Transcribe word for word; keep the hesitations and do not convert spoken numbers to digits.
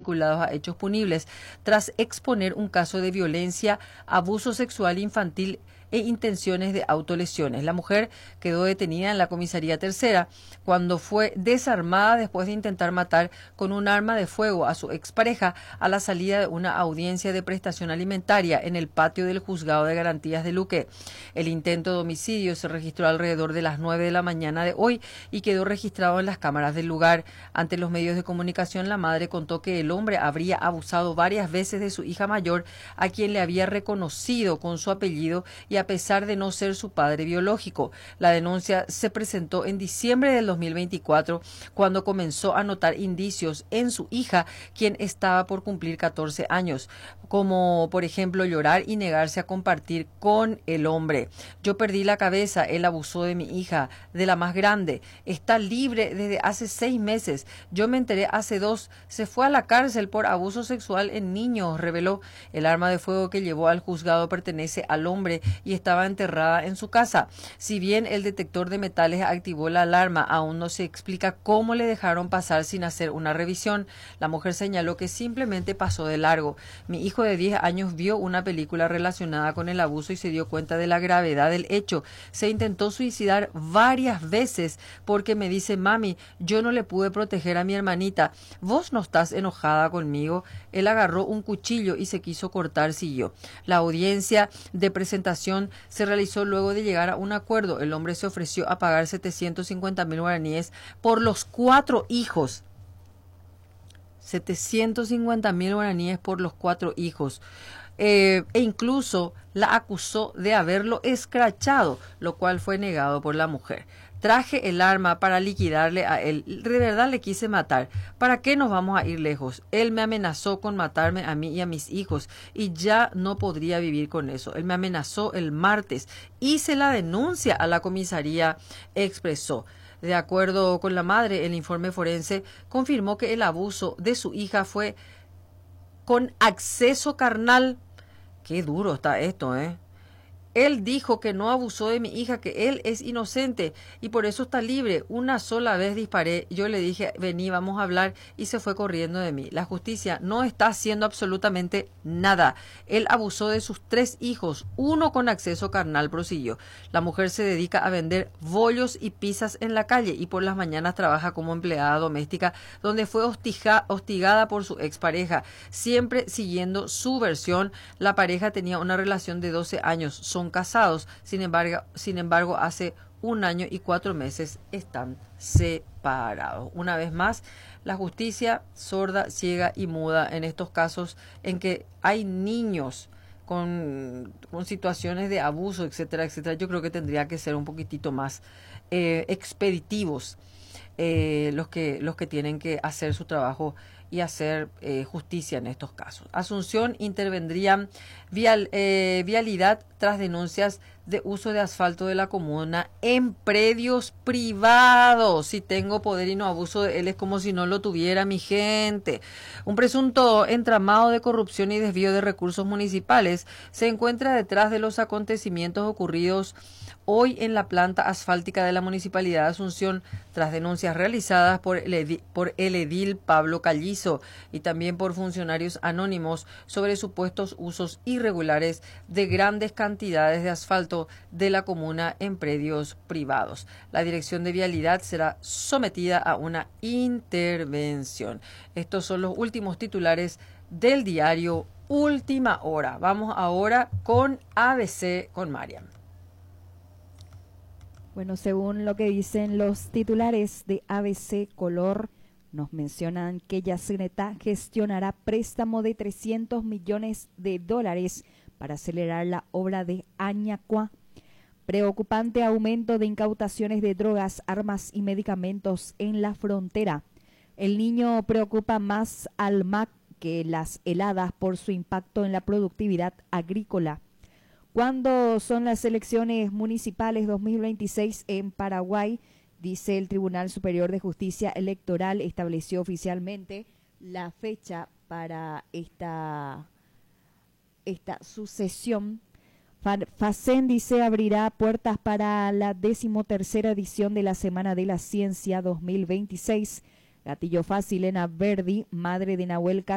vinculados a hechos punibles, tras exponer un caso de violencia, abuso sexual infantil e intenciones de autolesiones. La mujer quedó detenida en la comisaría tercera cuando fue desarmada después de intentar matar con un arma de fuego a su expareja a la salida de una audiencia de prestación alimentaria en el patio del juzgado de garantías de Luque. El intento de homicidio se registró alrededor de las nueve de la mañana de hoy y quedó registrado en las cámaras del lugar. Ante los medios de comunicación, la madre contó que el hombre habría abusado varias veces de su hija mayor, a quien le había reconocido con su apellido y a pesar de no ser su padre biológico. La denuncia se presentó en diciembre del dos mil veinticuatro, cuando comenzó a notar indicios en su hija, quien estaba por cumplir catorce años, como por ejemplo llorar y negarse a compartir con el hombre. Yo perdí la cabeza, él abusó de mi hija, de la más grande, está libre desde hace seis meses, yo me enteré hace dos, se fue a la cárcel por abuso sexual en niños, reveló. El arma de fuego que llevó al juzgado pertenece al hombre y estaba enterrada en su casa. Si bien el detector de metales activó la alarma, aún no se explica cómo le dejaron pasar sin hacer una revisión. La mujer señaló que simplemente pasó de largo. Mi hijo de diez años vio una película relacionada con el abuso y se dio cuenta de la gravedad del hecho. Se intentó suicidar varias veces porque me dice: mami, yo no le pude proteger a mi hermanita. ¿Vos no estás enojada conmigo? Él agarró un cuchillo y se quiso cortar, siguió. La audiencia de presentación se realizó luego de llegar a un acuerdo. El hombre se ofreció a pagar setecientos cincuenta mil guaraníes por los cuatro hijos. setecientos cincuenta mil guaraníes por los cuatro hijos. Eh, e incluso la acusó de haberlo escrachado, lo cual fue negado por la mujer. Traje el arma para liquidarle a él. De verdad le quise matar. ¿Para qué nos vamos a ir lejos? Él me amenazó con matarme a mí y a mis hijos y ya no podría vivir con eso. Él me amenazó el martes. Hice la denuncia a la comisaría, expresó. De acuerdo con la madre, el informe forense confirmó que el abuso de su hija fue con acceso carnal. Qué duro está esto, ¿eh? Él dijo que no abusó de mi hija, que él es inocente y por eso está libre. Una sola vez disparé, yo le dije, vení, vamos a hablar, y se fue corriendo de mí. La justicia no está haciendo absolutamente nada. Él abusó de sus tres hijos, uno con acceso carnal, prosiguió. La mujer se dedica a vender bollos y pizzas en la calle y por las mañanas trabaja como empleada doméstica, donde fue hostiga, hostigada por su expareja. Siempre siguiendo su versión, la pareja tenía una relación de doce años. Son casados, sin embargo, sin embargo, hace un año y cuatro meses están separados. Una vez más, la justicia sorda, ciega y muda en estos casos en que hay niños con, con situaciones de abuso, etcétera, etcétera. Yo creo que tendría que ser un poquitito más eh, expeditivos eh, los que los que tienen que hacer su trabajo y hacer eh, justicia en estos casos. Asunción intervendría vial, eh, vialidad tras denuncias de uso de asfalto de la comuna en predios privados. Si tengo poder y no abuso de él, es como si no lo tuviera, mi gente. Un presunto entramado de corrupción y desvío de recursos municipales se encuentra detrás de los acontecimientos ocurridos hoy en la planta asfáltica de la Municipalidad de Asunción, tras denuncias realizadas por el edil, por el edil Pablo Callizo y también por funcionarios anónimos sobre supuestos usos irregulares de grandes cantidades de asfalto de la comuna en predios privados. La Dirección de Vialidad será sometida a una intervención. Estos son los últimos titulares del diario Última Hora. Vamos ahora con A B C con Mariam. Bueno, según lo que dicen los titulares de A B C Color, nos mencionan que Yacyretá gestionará préstamo de trescientos millones de dólares para acelerar la obra de Añacuá. Preocupante aumento de incautaciones de drogas, armas y medicamentos en la frontera. El Niño preocupa más al M A C que las heladas por su impacto en la productividad agrícola. ¿Cuándo son las elecciones municipales dos mil veintiséis en Paraguay? Dice el Tribunal Superior de Justicia Electoral, estableció oficialmente la fecha para esta, esta sucesión. FACEN dice abrirá puertas para la decimotercera edición de la Semana de la Ciencia dos mil veintiséis. Gatillo Fácil, Elena Verdi, madre de Nahuel